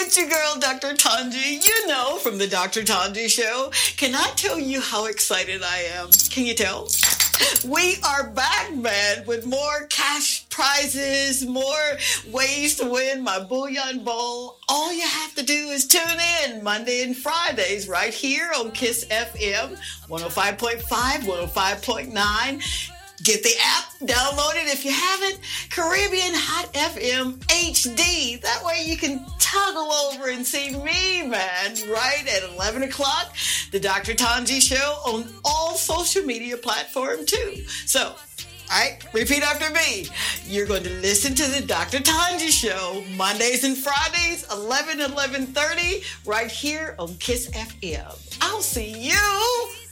It's your girl, Dr. Tanji. You know, from the Dr. Tanji Show. Can I tell you how excited I am? Can you tell? We are back, man, with more cash prizes, more ways to win my Bullion Bowl. All you have to do is tune in Monday and Fridays right here on KISS FM 105.5, 105.9. Get the app, download it if you haven't. Caribbean Hot FM HD. That way you can toggle over and see me, man, right at 11 o'clock. The Dr. Tanji Show on all social media platforms, too. So, all right, repeat after me. You're going to listen to the Dr. Tanji Show Mondays and Fridays, 11, 11:30, right here on KISS FM. I'll see you